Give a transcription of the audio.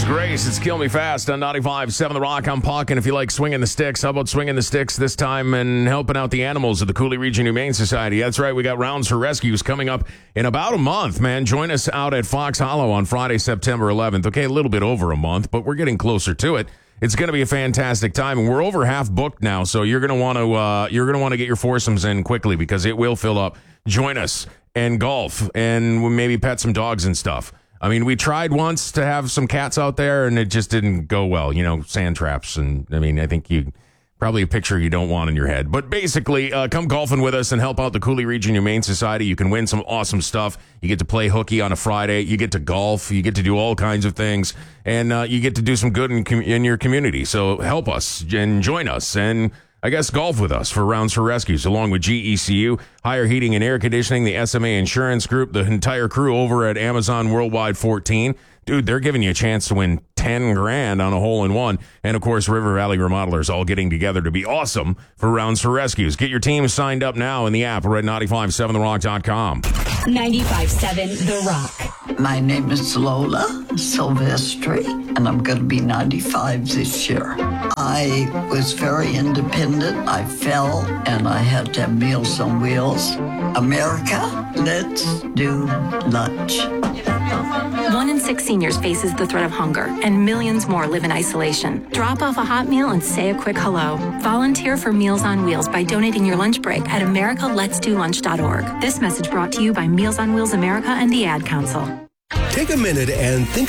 Grace. It's Kill Me Fast on 95.7 The Rock. I'm Puck, and if you like swinging the sticks, how about swinging the sticks this time and helping out the animals of the Cooley Region Humane Society? That's right, we got Rounds for Rescues coming up in about a month, man. Join us out at Fox Hollow on Friday, September 11th. Okay, a little bit over a month, but we're getting closer to it. It's going to be a fantastic time, and we're over half booked now, so you're going to want to get your foursomes in quickly because it will fill up. Join us and golf and maybe pet some dogs and stuff. I mean, we tried once to have some cats out there, and it just didn't go well. You know, sand traps, and I mean, I think you probably a picture you don't want in your head. But basically, come golfing with us and help out the Cooley Region Humane Society. You can win some awesome stuff. You get to play hooky on a Friday. You get to golf. You get to do all kinds of things, and you get to do some good in your community. So help us and join us and I guess golf with us for Rounds for Rescues, along with GECU, Higher Heating and Air Conditioning, the SMA Insurance Group, the entire crew over at Amazon Worldwide 14. Dude, they're giving you a chance to win $10,000 on a hole-in-one. And, of course, River Valley Remodelers all getting together to be awesome for Rounds for Rescues. Get your team signed up now in the app or at 957therock.com. 95.7 The Rock. My name is Lola Silvestri, and I'm going to be 95 this year. I was very independent. I fell, and I had to have Meals on Wheels. America, let's do lunch. 1 in 6 seniors faces the threat of hunger, and millions more live in isolation. Drop off a hot meal and say a quick hello. Volunteer for Meals on Wheels by donating your lunch break at americaletsdolunch.org. This message brought to you by Meals on Wheels America and the Ad Council. Take a minute and think